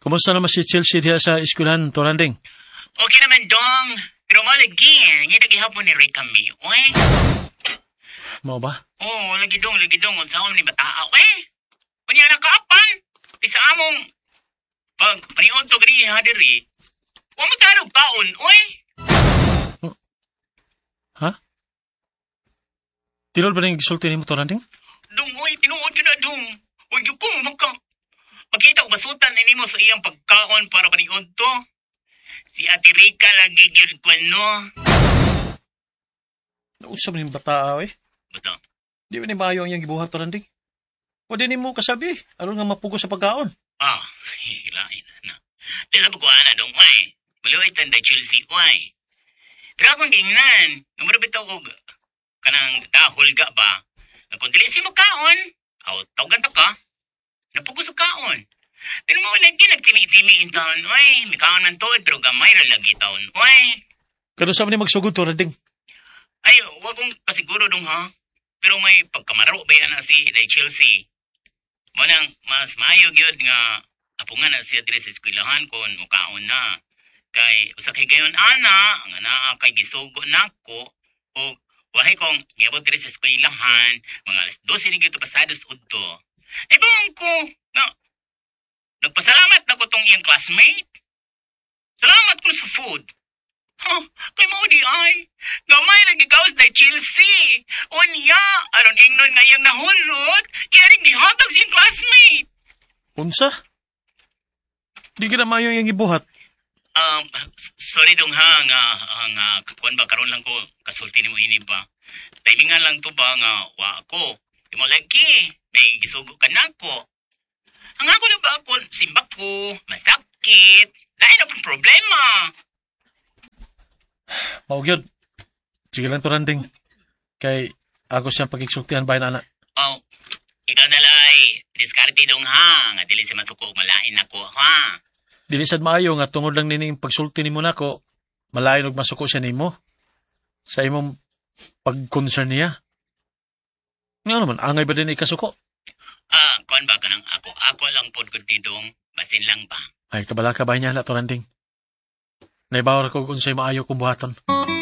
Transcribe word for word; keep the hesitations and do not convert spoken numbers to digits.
Kumusta naman si Chelsea diya sa eskwelahan, Toranding? Okay naman, Dong. Pero malagi, ngayon nagihapon ni Ray kami, oy. Mao ba? Oo, lagi dong, lagi dong. Unsahon ni bataa, oy. Kunya na kaapan. Isa among pag panion to gani ha diri. Wa mo tanong taon, oy. Ha? Tinol ba rin gisulti ni mo, Toranding? Dong, oy, tinuod yun na, Dong. Huwag yung kung magka. Makita ko basutan ni mo sa iyang pagkaon para panion to. Si Ate Rica lagi gyud ko, no? Nausap ni bata, eh. Bato? Di ba ni maayo ang iyang gibuhat, Toranding? O di ni mo kasabi, aron nga mapugo sa pagkaon. Ah, hilain na. Di sa pagkuhan na, Dong, oy. Maluway tanda Chelsea, oy. Pero akong gingnan, namarabit ako kanang dahol ga ba? Na kung dili si mo kaon, aw, tawagan ta ka, napugo sa kaon. Pero mo lagi nagtinitimi in taon, oy. May kaon man to, pero gamay rin lagi taon, oy. Kano sabi ni magsugod, Toranding? Ay, wag kong kasiguro dong ha. Pero may pagkamararo ba yan na si Day Chelsea? Mo nang mas maayog yun nga apungan na siya diri sa eskwelahan kon mukaon na. Kay usa kay gayon ana nga naa kay gisugo nako o wahay kong giabot diri sa eskwelahan mga alas dose ni gyud pasados udto. Ay bang ko na nagpasalamat na ko tong iyang classmate. Salamat ko sa food. Huh, kay mao di ay. Gamay na gigawas na Chelsea. Unya, aron ingnon nga iyang nahulot, iyaring gihatag siyang classmate. Unsa? Di ka na maayo yung gibuhat. Um, sorry dong ha, nga, nga, kuwan ba, karon lang ko, kasulti ni mo ini ba? Timingan lang to ba nga, wa ako. Di mo lagi, may gisugo ka na ko. Ang ako na ba ako, simbak ko, masakit, dahil na pong problema. Maugyod. Sige lang, Toranding. Kay ako siyang pagigsultihan bahay na anak. Oh, ikaw nalay, diskarte dong ha, nga dili sa masuko, malain ako ha. Dili sad maayo nga tungod lang nining pagsulti nimo nako, malain og masuko siya nimo. Sa imong pag-concern niya. Nga naman, angay ba din ikasuko? Ah, kuan ba ka nang ako? Ako lang po gud dong, basin lang ba? Ay, kabala ka ba niya na, Toranding? Naibawar ko kung sa'yo maayo kong buhaton.